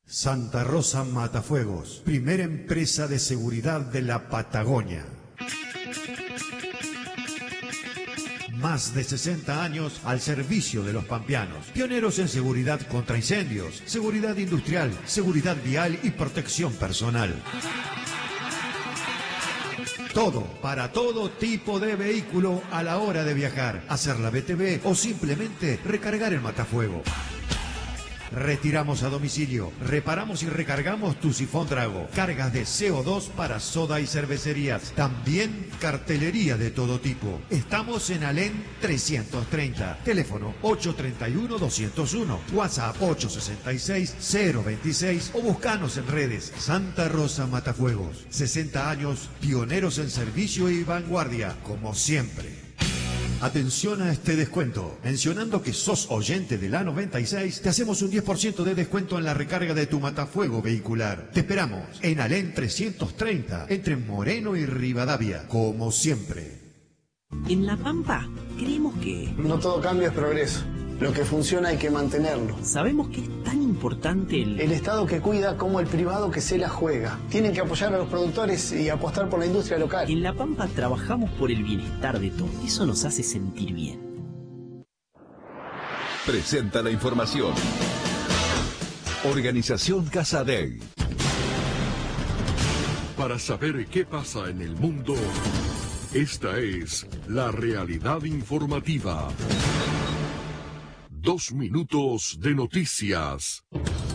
Santa Rosa Matafuegos, primera empresa de seguridad de la Patagonia. Más de 60 años al servicio de los pampeanos. Pioneros en seguridad contra incendios, seguridad industrial, seguridad vial y protección personal. Todo, para todo tipo de vehículo a la hora de viajar, hacer la BTV o simplemente recargar el matafuego. Retiramos a domicilio, reparamos y recargamos tu sifón Drago, cargas de CO2 para soda y cervecerías, también cartelería de todo tipo. Estamos en Alén 330, teléfono 831-201, WhatsApp 866-026 o buscanos en redes. Santa Rosa Matafuegos, 60 años, pioneros en servicio y vanguardia, como siempre. Atención a este descuento. Mencionando que sos oyente de la 96, te hacemos un 10% de descuento en la recarga de tu matafuego vehicular. Te esperamos en Alén 330, entre Moreno y Rivadavia, como siempre. En La Pampa, creemos que... No todo cambio es progreso. Lo que funciona hay que mantenerlo. Sabemos que es tan importante el Estado que cuida como el privado que se la juega. Tienen que apoyar a los productores y apostar por la industria local. En La Pampa trabajamos por el bienestar de todos. Eso nos hace sentir bien. Presenta la información. Organización Casadei. Para saber qué pasa en el mundo, esta es la realidad informativa. 2 minutos de noticias.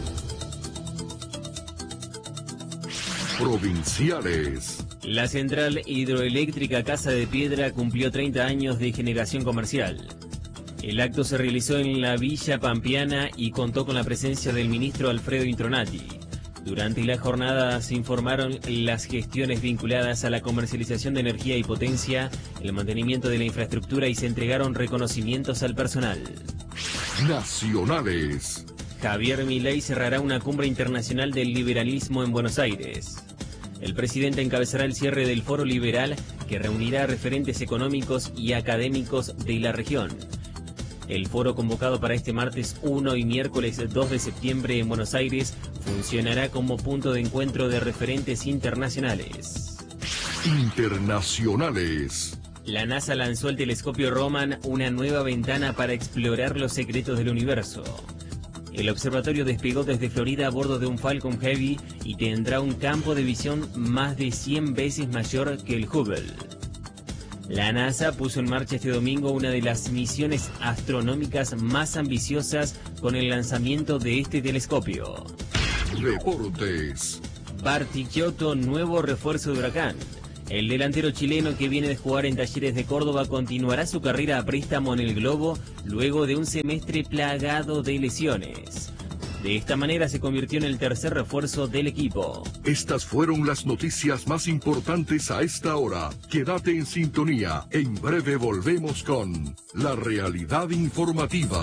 Provinciales. La central hidroeléctrica Casa de Piedra cumplió 30 años de generación comercial. El acto se realizó en la Villa Pampeana y contó con la presencia del ministro Alfredo Intronati. Durante la jornada se informaron las gestiones vinculadas a la comercialización de energía y potencia, el mantenimiento de la infraestructura y se entregaron reconocimientos al personal. Nacionales. Javier Milei cerrará una cumbre internacional del liberalismo en Buenos Aires. El presidente encabezará el cierre del Foro Liberal, que reunirá a referentes económicos y académicos de la región. El foro convocado para este martes 1 y miércoles 2 de septiembre en Buenos Aires funcionará como punto de encuentro de referentes internacionales. Internacionales. La NASA lanzó el telescopio Roman, una nueva ventana para explorar los secretos del universo. El observatorio despegó desde Florida a bordo de un Falcon Heavy y tendrá un campo de visión más de 100 veces mayor que el Hubble. La NASA puso en marcha este domingo una de las misiones astronómicas más ambiciosas con el lanzamiento de este telescopio. Deportes. Bartichotto, nuevo refuerzo de Huracán. El delantero chileno que viene de jugar en Talleres de Córdoba continuará su carrera a préstamo en el Globo luego de un semestre plagado de lesiones. De esta manera se convirtió en el tercer refuerzo del equipo. Estas fueron las noticias más importantes a esta hora. Quédate en sintonía. En breve volvemos con la realidad informativa.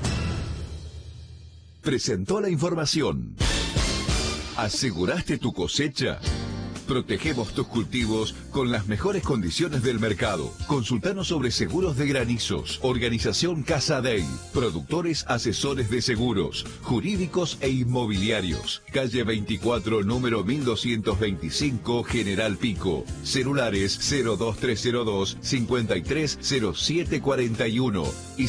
Presentó la información. ¿Aseguraste tu cosecha? Protegemos tus cultivos con las mejores condiciones del mercado. Consultanos sobre seguros de granizos. Organización Casadei. Productores asesores de seguros, jurídicos e inmobiliarios. Calle 24, número 1225, General Pico. Celulares 02302 530741 y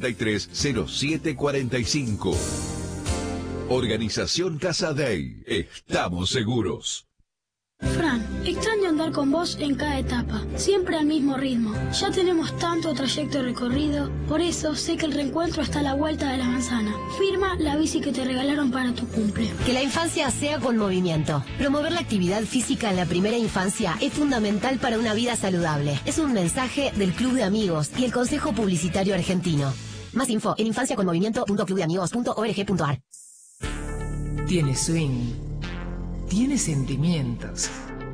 530745. Organización Casadei. Estamos seguros. Fran, extraño andar con vos en cada etapa, siempre al mismo ritmo. Ya tenemos tanto trayecto recorrido, por eso sé que el reencuentro está a la vuelta de la manzana. Firma la bici que te regalaron para tu cumple. Que la infancia sea con movimiento. Promover la actividad física en la primera infancia es fundamental para una vida saludable. Es un mensaje del Club de Amigos y el Consejo Publicitario Argentino. Más info en infanciaconmovimiento.clubdeamigos.org.ar. Tiene swing. Tiene sentimientos.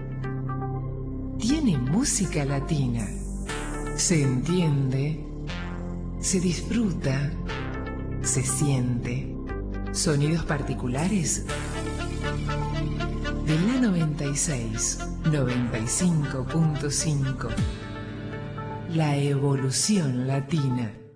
Tiene música latina. Se entiende. Se disfruta. Se siente. Sonidos particulares. De la 96, 95.5. La evolución latina.